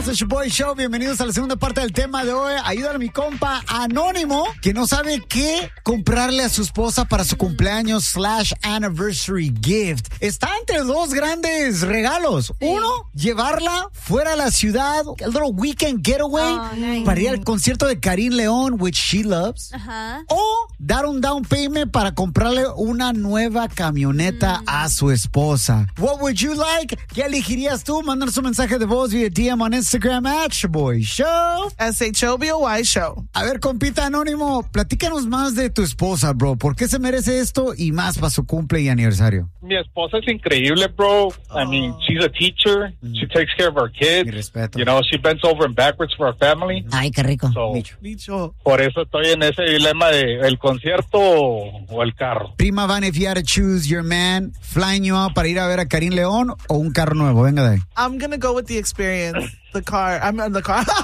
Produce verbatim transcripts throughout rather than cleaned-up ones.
el Shoboy Show. Bienvenidos a la segunda parte del tema de hoy. Ayúdale a mi compa Anónimo, que no sabe qué comprarle a su esposa para su cumpleaños slash anniversary gift. Está entre dos grandes regalos. Uno, llevarla fuera a la ciudad, a little weekend getaway, oh, nice. para ir al concierto de Karim León, which she loves. Uh-huh. O dar un down payment para comprarle una nueva camioneta mm. a su esposa. What would you like? ¿Qué elegirías tú? Mándanos un mensaje de voz vía D M on Instagram at Shoboy Show. S H O B O Y Show. A ver, compita Anónimo, platícanos más de tu esposa, bro. ¿Por qué se merece esto y más para su cumple y aniversario? Mi esposa es increíble, bro. Oh. I mean, she's a teacher. Mm. She takes care of our kids. Mi respeto. You know, she bends over and backwards for our family. Ay, qué rico. So, Bicho. Bicho. Por eso estoy en ese dilema de el concierto o el carro. Prima Van, if you had to choose your man flying you out para ir a ver a Karim León o un carro nuevo, venga de ahí. I'm gonna go with the experience. The car. I'm in the car. I'm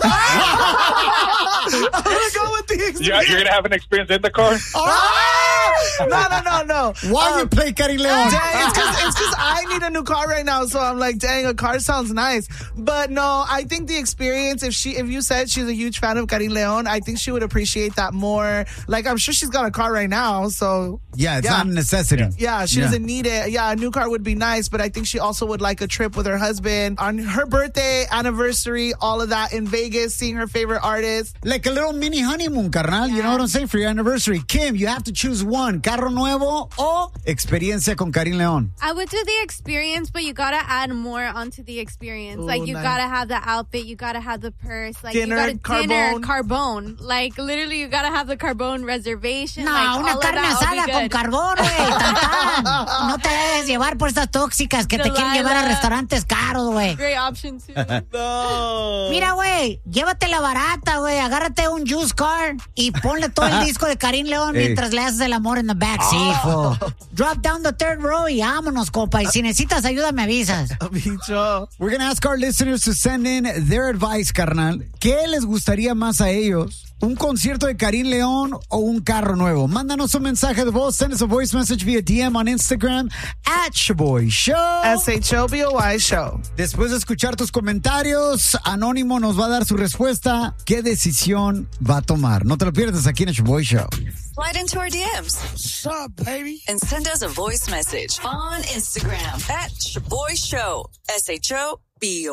gonna go with the experience. Yeah, you're gonna have an experience in the car? Oh! No, no, no, no. Why um, you play Karim León? Dang, it's because I need a new car right now, so I'm like, dang, a car sounds nice. But no, I think the experience, if she, if you said she's a huge fan of Karim León, I think she would appreciate that more. Like, I'm sure she's got a car right now, so. Yeah, it's yeah. not a necessity. Yeah, she yeah. doesn't need it. Yeah, a new car would be nice, but I think she also would like a trip with her husband on her birthday, anniversary, all of that in Vegas, seeing her favorite artist. Like a little mini honeymoon, carnal. Yeah. You know what I'm saying? For your anniversary. Kim, you have to choose one. Carro nuevo o experiencia con Karim León. I would do the experience, but you gotta add more onto the experience. Ooh, like, you nice. gotta have the outfit, you gotta have the purse, like, dinner, you gotta dinner, carbone. carbone. Like, literally, you gotta have the carbone reservation. No, like, una all carne of that, asada con carbón, güey. Tan, tan. No te dejes llevar por estas tóxicas que te quieren llevar a restaurantes caros, güey. Great option, too. No. Mira, güey, llévate la barata, güey. Agárrate un juice car y ponle todo el disco de Karim León hey. mientras le haces el amor en the backseat, oh. fool. Drop down the third row y vámonos, compa. Y si necesitas ayuda, me avisas. Bicho. We're going to ask our listeners to send in their advice, carnal. ¿Qué les gustaría más a ellos? ¿Un concierto de Karim León o un carro nuevo? Mándanos un mensaje de voz. Send us a voice message via D M on Instagram at Shoboy Show. S H O B O Y Show. Después de escuchar tus comentarios, Anónimo nos va a dar su respuesta. ¿Qué decisión va a tomar? No te lo pierdas aquí en el Shoboy Show. Slide into our D Ms. What's up, baby? And send us a voice message on Instagram at Shoboy Show. S H O B O